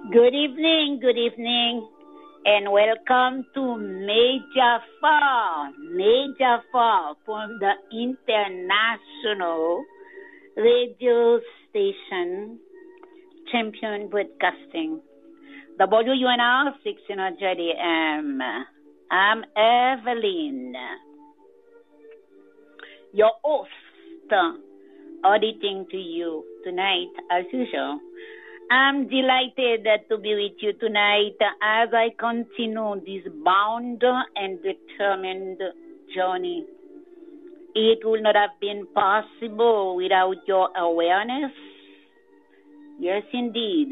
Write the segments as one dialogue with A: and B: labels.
A: Good evening, and welcome to Major Far from the international radio station Champion Broadcasting, WUNR 1600 AM. I'm Evelyn, your host, auditing to you tonight as usual. I'm delighted to be with you tonight as I continue this bound and determined journey. It would not have been possible without your awareness. Yes, indeed.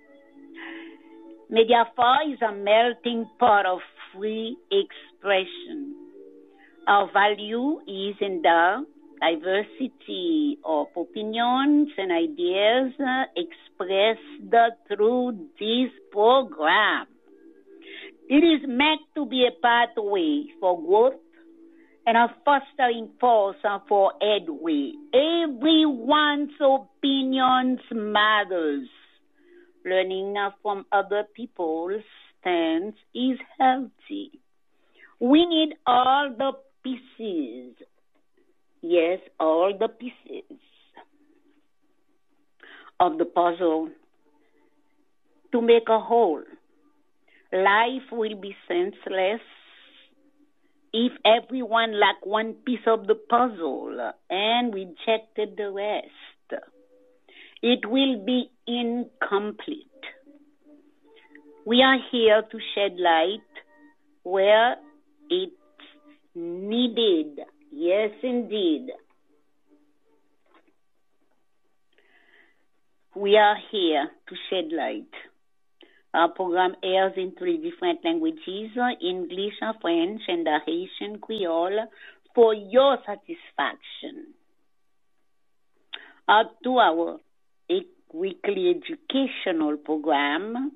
A: Mediafar is a melting pot of free expression. Our value is in the diversity of opinions and ideas expressed through this program. It is meant to be a pathway for growth and a fostering force for headway. Everyone's opinions matters. Learning from other people's stance is healthy. We need all the pieces. Yes, all the pieces of the puzzle to make a whole. Life will be senseless if everyone lacked one piece of the puzzle and rejected the rest. It will be incomplete. We are here to shed light where it's needed. Yes, indeed. We are here to shed light. Our program airs in 3 different languages, English, French, and Haitian Creole, for your satisfaction. Our 2-hour weekly educational program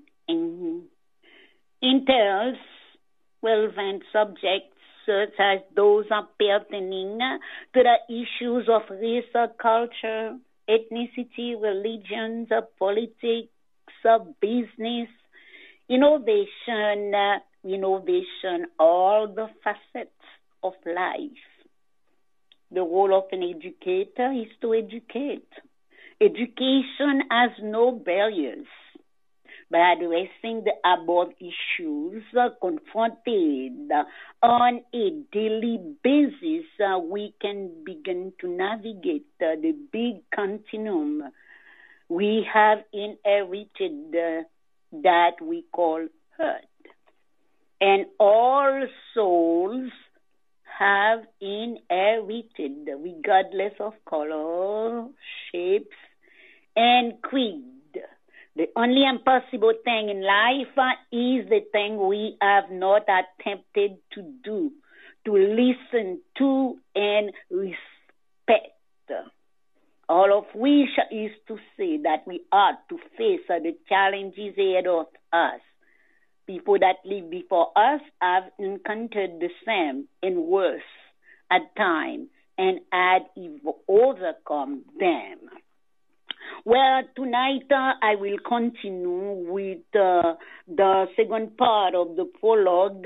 A: entails relevant subjects such as those pertaining to the issues of race, culture, ethnicity, religions, politics, business, innovation, all the facets of life. The role of an educator is to educate. Education has no barriers. By addressing the above issues confronted on a daily basis, we can begin to navigate the big continuum we have inherited that we call Earth. And all souls have inherited, regardless of color, shapes, and creed. The only impossible thing in life is the thing we have not attempted to do, to listen to and respect. All of which is to say that we ought to face the challenges ahead of us. People that live before us have encountered the same and worse at times and had overcome them. Well, tonight I will continue with the second part of the prologue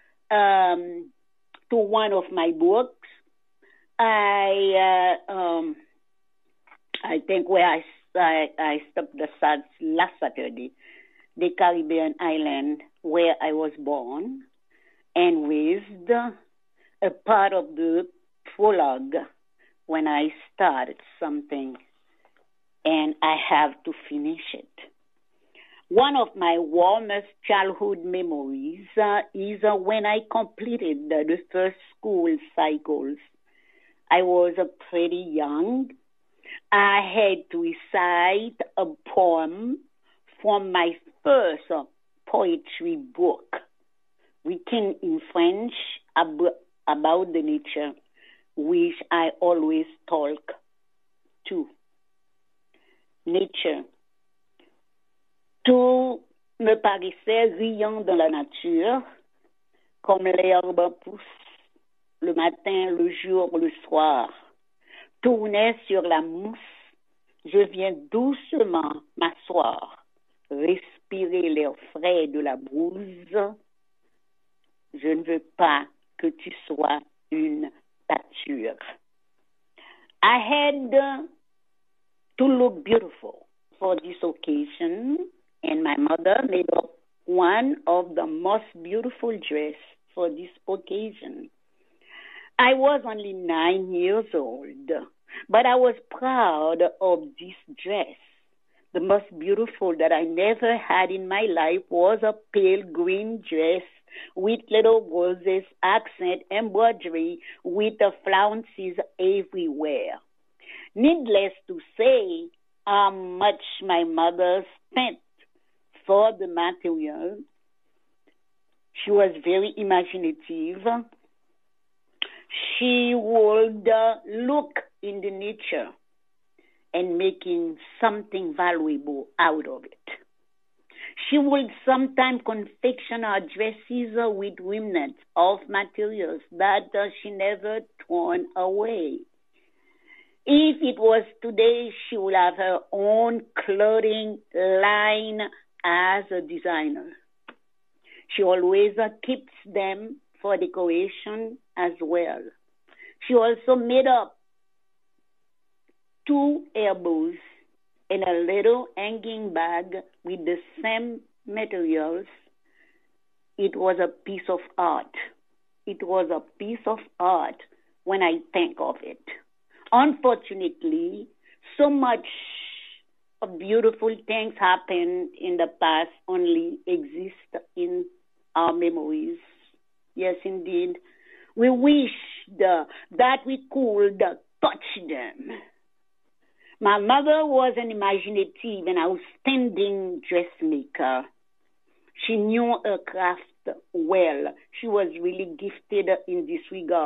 A: to one of my books. I think where I stopped last Saturday, the Caribbean island where I was born and raised, a part of the prologue when I started something. And I have to finish it. One of my warmest childhood memories is when I completed the first school cycles. I was pretty young. I had to recite a poem from my first poetry book, written in French about the nature, which I always talk to. Nature. Tout me paraissait riant dans la nature, comme l'herbe pousse le matin, le jour, le soir. Tournait sur la mousse, je viens doucement m'asseoir respirer l'air frais de la brousse. Je ne veux pas que tu sois une pâture. I had to look beautiful for this occasion, and my mother made up one of the most beautiful dress for this occasion. I was only 9 years old, but I was proud of this dress. The most beautiful that I never had in my life was a pale green dress with little roses, accent, embroidery, with the flounces everywhere. Needless to say how much my mother spent for the material. She was very imaginative. She would look in the nature and making something valuable out of it. She would sometimes confection her dresses with remnants of materials that she never thrown away. If it was today, she would have her own clothing line as a designer. She always keeps them for decoration as well. She also made up 2 elbows and a little hanging bag with the same materials. It was a piece of art. It was a piece of art when I think of it. Unfortunately, so much of beautiful things happen in the past only exist in our memories. Yes, indeed. We wish that we could touch them. My mother was an imaginative and outstanding dressmaker. She knew her craft well. She was really gifted in this regard.